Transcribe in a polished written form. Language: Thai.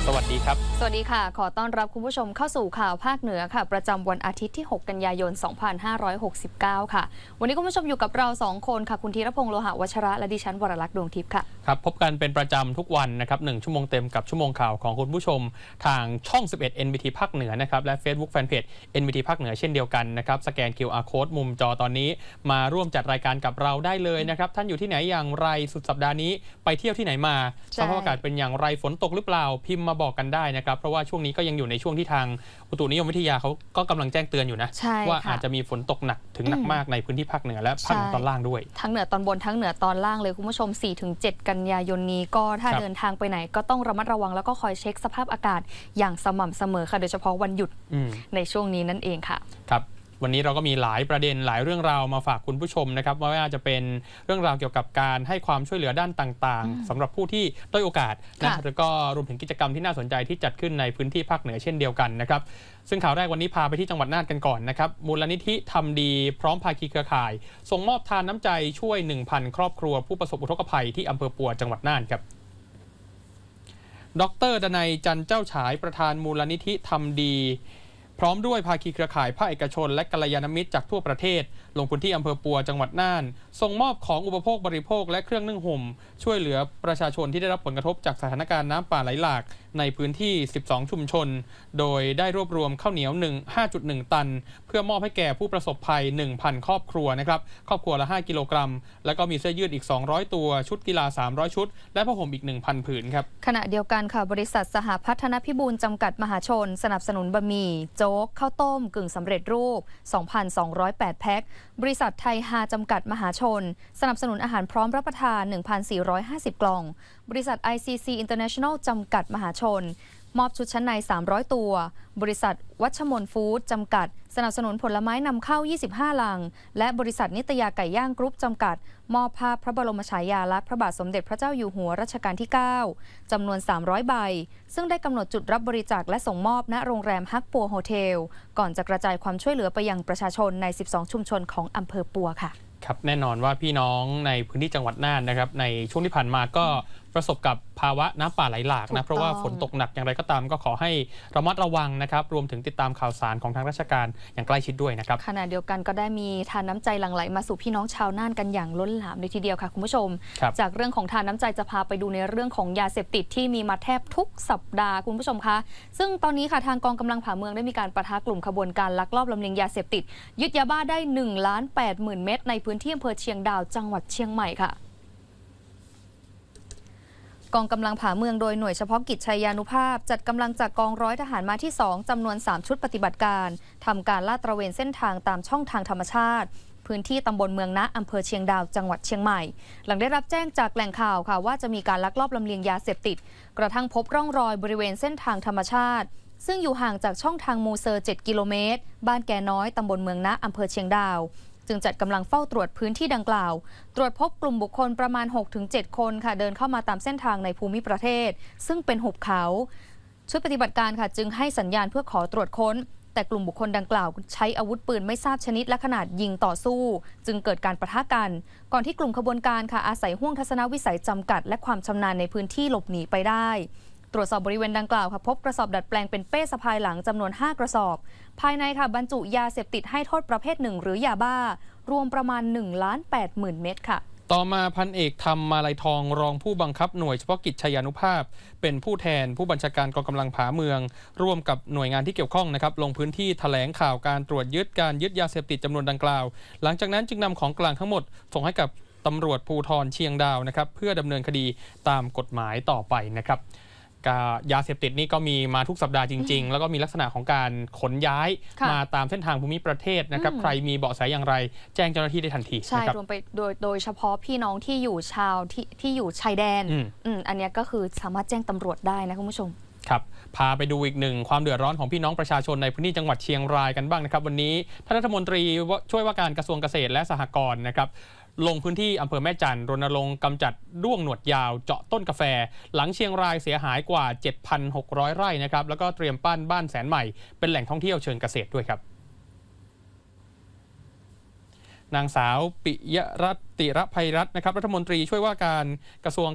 สวัสดีครับสวัสดีค่ะขอต้อนรับคุณผู้ชมเข้าสู่ข่าวภาคเหนือค่ะประจำวันอาทิตย์ที่ 6 กันยายน 2569 ค่ะวันนี้คุณผู้ชมอยู่กับเรา2คนค่ะคุณธีรพงษ์โลหะวัชระและดิฉันวรลักษณ์ดวงทิพย์ค่ะครับพบกันเป็นประจำทุกวันนะครับ1ชั่วโมงเต็มกับชั่วโมงข่าวของคุณผู้ชมทางช่อง 11 NBT ภาคเหนือนะครับและ Facebook Fanpage NBT ภาคเหนือเช่นเดียวกันนะครับสแกน QR Code มุมจอตอนนี้มาร่วมจัดรายการกับเราได้เลยนะครับท่านอยู่ที่ไหนอย่างไรสุดสัปดาห์นี้ไปเที่ยวที่ไหนมาสภาพอากาศเป็นอย่างไรฝนตกหรือเปล่าพิมพ์มาบอกกันได้นะครับเพราะว่าช่วงนี้ก็ยังอยู่ในช่วงที่ทางอุตุนิยมวิทยาเขาก็กำลังแจ้งเตือนอยู่นะว่าอาจจะมีฝนตกหนักถึงหนักมากในพื้นที่ภาคเหนือและภาคตอนล่างด้วยทั้งเหนือตอนบนทั้งเหนือตอนล่างเลยคุณผู้ชม 4-7 กันยายนนี้ก็ถ้าเดินทางไปไหนก็ต้องระมัดระวังแล้วก็คอยเช็คสภาพอากาศอย่างสม่ำเสมอค่ะโดยเฉพาะวันหยุดในช่วงนี้นั่นเองค่ะครับวันนี้เราก็มีหลายประเด็นหลายเรื่องราวมาฝากคุณผู้ชมนะครับไม่ว่าจะเป็นเรื่องราวเกี่ยวกับการให้ความช่วยเหลือด้านต่างๆสำหรับผู้ที่ด้อยโอกาสนะแล้วก็รวมถึงกิจกรรมที่น่าสนใจที่จัดขึ้นในพื้นที่ภาคเหนือเช่นเดียวกันนะครับซึ่งข่าวแรกวันนี้พาไปที่จังหวัดน่านกันก่อนนะครับมูลนิธิทำดีพร้อมภาคีเครือข่ายส่งมอบทานน้ำใจช่วย 1,000 ครอบครัวผู้ประสบอุทกภัยที่อำเภอปัวจังหวัดน่านครับดร.ดนัยจันเจ้าฉายประธานมูลนิธิทำดีพร้อมด้วยภาคีเครือข่ายภาคเอกชนและกัลยาณมิตรจากทั่วประเทศลงพื้นที่อำเภอปัวจังหวัดน่านส่งมอบของอุปโภคบริโภคและเครื่องนึ่งห่มช่วยเหลือประชาชนที่ได้รับผลกระทบจากสถานการณ์น้ำป่าไหลหลากในพื้นที่12ชุมชนโดยได้รวบรวมข้าวเหนียว 5.1 ตันเพื่อมอบให้แก่ผู้ประสบภัย 1,000 ครอบครัวนะครับครอบครัวละ5กิโลกรัมแล้วก็มีเสื้อยืดอีก200ตัวชุดกีฬา300ชุดและผ้าห่มอีก 1,000 ผืนครับขณะเดียวกันค่ะบริษัทสหพัฒนพิบูลจำกัดมหาชนสนับสนุนบะหมี่โจ๊กข้าวต้มกึ่งสำเร็จรูป 2,208 แพ็คบริษัทไทยฮาจำกัดมหาชนสนับสนุนอาหารพร้อมรับประทาน 1,450 กล่องบริษัท ICC International จำกัดมหาชนมอบชุดชั้นใน300ตัวบริษัทวัชมนฟู้ดจำกัดสนับสนุนผลไม้นำเข้า25ลังและบริษัทนิตยาไก่ย่างกรุ๊ปจำกัดมอบภาพพระบรมฉายาลักษณ์พระบาทสมเด็จพระเจ้าอยู่หัวรัชกาลที่9จำนวน300ใบซึ่งได้กำหนดจุดรับบริจาคและส่งมอบณโรงแรมฮักปัวโฮเทลก่อนจะกระจายความช่วยเหลือไปยังประชาชนใน12ชุมชนของอำเภอปัวค่ะครับแน่นอนว่าพี่น้องในพื้นที่จังหวัดน่านนะครับในช่วงที่ผ่านมาก็ประสบกับภาวะน้ำป่าไหลหลากนะเพราะว่าฝนตกหนักอย่างไรก็ตามก็ขอให้ระมัดระวังนะครับรวมถึงติดตามข่าวสารของทางราชการอย่างใกล้ชิดด้วยนะครับขณะเดียวกันก็ได้มีทานน้ำใจหลั่งไหลมาสู่พี่น้องชาวน่านกันอย่างล้นหลามเลยทีเดียวค่ะคุณผู้ชมจากเรื่องของทานน้ำใจจะพาไปดูในเรื่องของยาเสพติดที่มีมาแทบทุกสัปดาห์คุณผู้ชมคะซึ่งตอนนี้ค่ะทางกองกำลังผ่าเมืองได้มีการปะทะกลุ่มขบวนการลักลอบลำเลียงยาเสพติดยึดยาบ้าได้1,80,000 เม็ดในพื้นที่อำเภอเชียงดาวจังหวัดเชียงใหม่ค่ะกองกำลังผ่าเมืองโดยหน่วยเฉพาะกิจชัยยานุภาพจัดกำลังจากกองร้อยทหารมาที่2จำนวน3ชุดปฏิบัติการทำการลาดตระเวนเส้นทางตามช่องทางธรรมชาติพื้นที่ตำบลเมืองนะอำเภอเชียงดาวจังหวัดเชียงใหม่หลังได้รับแจ้งจากแหล่งข่าวค่ะว่าจะมีการลักลอบลำเลียงยาเสพติดกระทั่งพบร่องรอยบริเวณเส้นทางธรรมชาติซึ่งอยู่ห่างจากช่องทางมูเซอร์7กิโลเมตรบ้านแกน้อยตำบลเมืองนะอำเภอเชียงดาวจึงจัดกำลังเฝ้าตรวจพื้นที่ดังกล่าวตรวจพบกลุ่มบุคคลประมาณ 6-7 คนค่ะเดินเข้ามาตามเส้นทางในภูมิประเทศซึ่งเป็นหุบเขาชุดปฏิบัติการค่ะจึงให้สัญญาณเพื่อขอตรวจค้นแต่กลุ่มบุคคลดังกล่าวใช้อาวุธปืนไม่ทราบชนิดและขนาดยิงต่อสู้จึงเกิดการปะทะกันก่อนที่กลุ่มขบวนการค่ะอาศัยห้วงทัศนวิสัยจำกัดและความชำนาญในพื้นที่หลบหนีไปได้ตรวจสอบบริเวณดังกล่าวค่ะพบกระสอบดัดแปลงเป็นเป้สะพายหลังจำนวน5กระสอบภายในค่ะบรรจุยาเสพติดให้โทษประเภท1หรือยาบ้ารวมประมาณ 1,80,000 เม็ดค่ะต่อมาพันเอกธรรมมาลัยทองรองผู้บังคับหน่วยเฉพาะกิจชัยยานุภาพเป็นผู้แทนผู้บัญชาการกองกำลังผาเมืองร่วมกับหน่วยงานที่เกี่ยวข้องนะครับลงพื้นที่แถลงข่าวการตรวจยึดยาเสพติดจำนวนดังกล่าวหลังจากนั้นจึงนำของกลางทั้งหมดส่งให้กับตำรวจภูธรเชียงดาวนะครับเพื่อดำเนินคดีตามกฎหมายต่อไปนะครับยาเสพติดนี่ก็มีมาทุกสัปดาห์จริงๆแล้วก็มีลักษณะของการขนย้ายมาตามเส้นทางภูมิประเทศนะครับใครมีเบาะแสอย่างไรแจ้งเจ้าหน้าที่ได้ทันทีใช่รวมไปโดยเฉพาะพี่น้องที่อยู่ที่อยู่ชายแดนอันนี้ก็คือสามารถแจ้งตำรวจได้นะคุณผู้ชมครับพาไปดูอีกหนึ่งความเดือดร้อนของพี่น้องประชาชนในพื้นที่จังหวัดเชียงรายกันบ้างนะครับวันนี้ท่านรัฐมนตรีช่วยว่าการกระทรวงเกษตรและสหกรณ์นะครับลงพื้นที่อำเภอแม่จันทร์รณรงค์กำจัดด้วงหนวดยาวเจาะต้นกาแฟหลังเชียงรายเสียหายกว่า 7,600 ไร่นะครับแล้วก็เตรียมปั้นบ้านแสนใหม่เป็นแหล่งท่องเที่ยวเชิงเกษตรด้วยครับนางสาวปิยรัตติรภัยรัตน์นะครับรัฐมนตรีช่วยว่าการกระทรวง